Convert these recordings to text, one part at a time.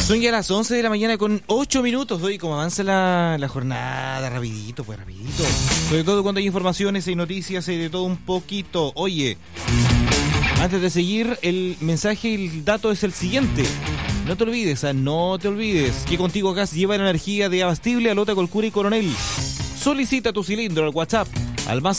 Son ya las 11 de la mañana con 8 minutos. Hoy como avanza la jornada, rapidito, pues rapidito. Sobre todo cuando hay informaciones, hay noticias, hay de todo un poquito. Oye, antes de seguir, el mensaje y el dato es el siguiente. No te olvides, no te olvides que Contigo Gas lleva la energía de Abastible a Lota, Colcura y Coronel. Solicita tu cilindro al WhatsApp al más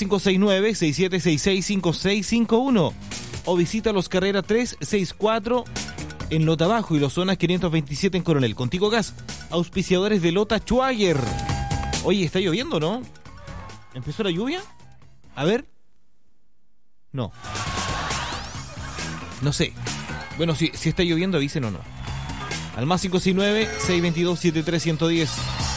569-6766-5651 o visita los Carreras 364 en Lota Bajo y los zonas 527 en Coronel. Contigo Gas, auspiciadores de Lota Schwager. Oye, ¿está lloviendo, no? ¿Empezó la lluvia? A ver. No. No sé. Bueno, si está lloviendo, avisen o no. Al más 569-622-73110.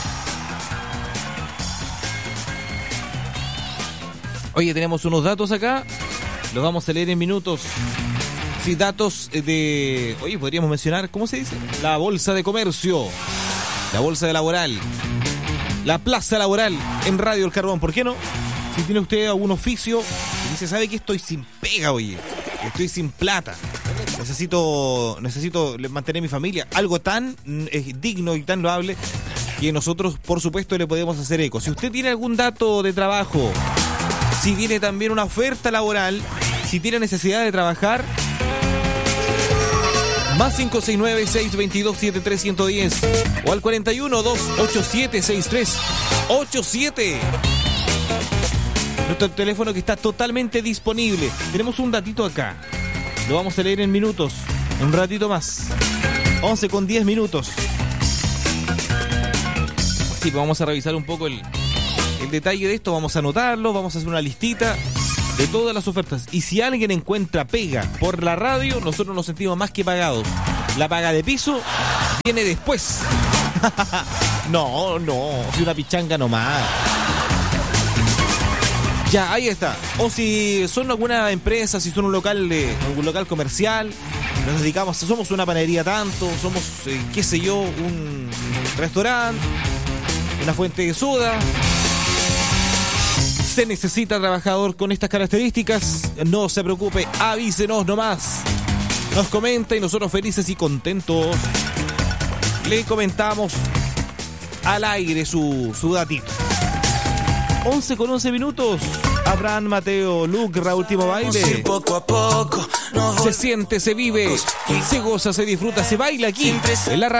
Oye, tenemos unos datos acá. Los vamos a leer en minutos. Sí, datos de... Oye, podríamos mencionar, ¿cómo se dice? La bolsa de comercio. La bolsa de laboral. La plaza laboral en Radio El Carbón. ¿Por qué no? Si tiene usted algún oficio y dice, ¿sabe qué? Estoy sin pega, oye. Estoy sin plata. Necesito mantener mi familia. Algo tan digno y tan loable que nosotros, por supuesto, le podemos hacer eco. Si usted tiene algún dato de trabajo, si tiene también una oferta laboral, si tiene necesidad de trabajar, más 569-622-73110 o al 41-287-6387. Nuestro teléfono que está totalmente disponible. Tenemos un datito acá. Lo vamos a leer en minutos. Un ratito más. 11 con 10 minutos. Sí, pues vamos a revisar un poco el detalle de esto. Vamos a anotarlo. Vamos a hacer una listita de todas las ofertas. Y si alguien encuentra pega por la radio, nosotros nos sentimos más que pagados. La paga de piso viene después. No, si una pichanga nomás. Ya, ahí está. O si son alguna empresa, si son algún local comercial, nos dedicamos, somos una panadería tanto, somos, qué sé yo, un restaurante, una fuente de soda. Se necesita trabajador con estas características, no se preocupe, avísenos nomás. Nos comenta y nosotros felices y contentos le comentamos al aire su datito. 11 con 11 minutos. Abraham, Mateo, Luke, Raúl, Timo Baile. Poco a poco se siente, se vive, se goza, se disfruta, se baila aquí en la radio.